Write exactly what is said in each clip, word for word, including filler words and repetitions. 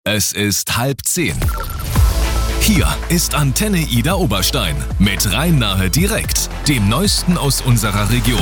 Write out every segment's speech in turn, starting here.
Es ist halb zehn. Hier ist Antenne Ida Oberstein mit Rhein-Nahe direkt, dem Neuesten aus unserer Region.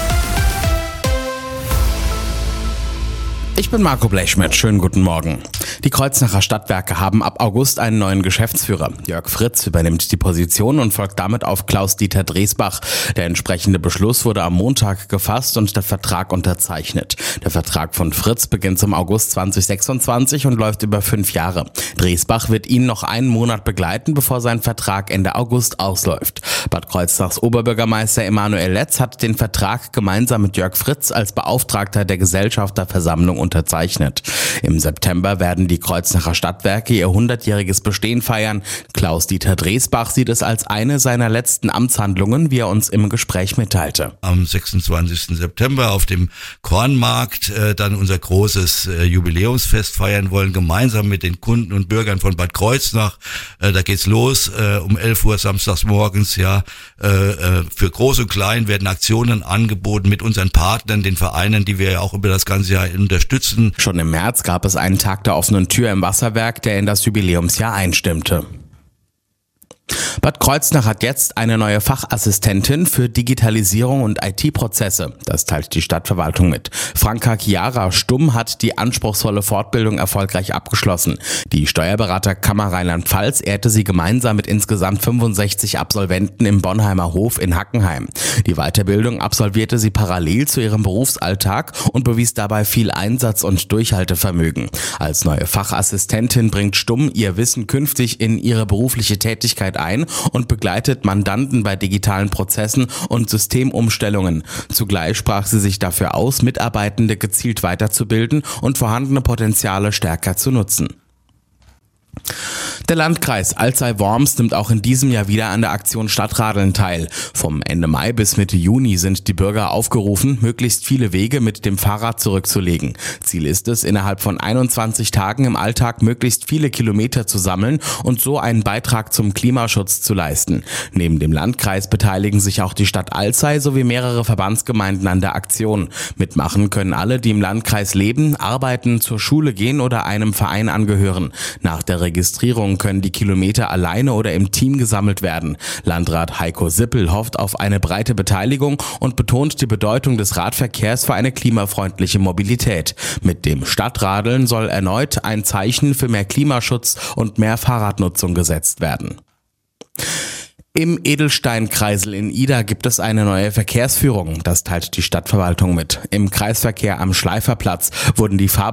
Ich bin Marco Blechschmidt, schönen guten Morgen. Die Kreuznacher Stadtwerke haben ab August einen neuen Geschäftsführer. Jörg Fritz übernimmt die Position und folgt damit auf Klaus-Dieter Dresbach. Der entsprechende Beschluss wurde am Montag gefasst und der Vertrag unterzeichnet. Der Vertrag von Fritz beginnt zum August zwanzig sechsundzwanzig und läuft über fünf Jahre. Dresbach wird ihn noch einen Monat begleiten, bevor sein Vertrag Ende August ausläuft. Bad Kreuznachs Oberbürgermeister Emanuel Letz hat den Vertrag gemeinsam mit Jörg Fritz als Beauftragter der Gesellschafterversammlung unterzeichnet. Im September werden die Kreuznacher Stadtwerke ihr hundertjähriges Bestehen feiern. Klaus-Dieter Dresbach sieht es als eine seiner letzten Amtshandlungen, wie er uns im Gespräch mitteilte. Am sechsundzwanzigsten September auf dem Kornmarkt äh, dann unser großes äh, Jubiläumsfest feiern wollen, gemeinsam mit den Kunden und Bürgern von Bad Kreuznach. Äh, da geht's los äh, um elf Uhr samstags morgens. Ja, äh, äh, für Groß und Klein werden Aktionen angeboten mit unseren Partnern, den Vereinen, die wir ja auch über das ganze Jahr unterstützen. Schon im März gab es einen Tag der offenen Tür im Wasserwerk, der in das Jubiläumsjahr einstimmte. Bad Kreuznach hat jetzt eine neue Fachassistentin für Digitalisierung und I T-Prozesse. Das teilt die Stadtverwaltung mit. Franka Chiara Stumm hat die anspruchsvolle Fortbildung erfolgreich abgeschlossen. Die Steuerberaterkammer Rheinland-Pfalz ehrte sie gemeinsam mit insgesamt fünfundsechzig Absolventen im Bonheimer Hof in Hackenheim. Die Weiterbildung absolvierte sie parallel zu ihrem Berufsalltag und bewies dabei viel Einsatz und Durchhaltevermögen. Als neue Fachassistentin bringt Stumm ihr Wissen künftig in ihre berufliche Tätigkeit ein und begleitet Mandanten bei digitalen Prozessen und Systemumstellungen. Zugleich sprach sie sich dafür aus, Mitarbeitende gezielt weiterzubilden und vorhandene Potenziale stärker zu nutzen. Der Landkreis Alzey-Worms nimmt auch in diesem Jahr wieder an der Aktion Stadtradeln teil. Vom Ende Mai bis Mitte Juni sind die Bürger aufgerufen, möglichst viele Wege mit dem Fahrrad zurückzulegen. Ziel ist es, innerhalb von einundzwanzig Tagen im Alltag möglichst viele Kilometer zu sammeln und so einen Beitrag zum Klimaschutz zu leisten. Neben dem Landkreis beteiligen sich auch die Stadt Alzey sowie mehrere Verbandsgemeinden an der Aktion. Mitmachen können alle, die im Landkreis leben, arbeiten, zur Schule gehen oder einem Verein angehören. Nach der Registrierung können die Kilometer alleine oder im Team gesammelt werden. Landrat Heiko Sippel hofft auf eine breite Beteiligung und betont die Bedeutung des Radverkehrs für eine klimafreundliche Mobilität. Mit dem Stadtradeln soll erneut ein Zeichen für mehr Klimaschutz und mehr Fahrradnutzung gesetzt werden. Im Edelsteinkreisel in Ida gibt es eine neue Verkehrsführung. Das teilt die Stadtverwaltung mit. Im Kreisverkehr am Schleiferplatz wurden die Fahr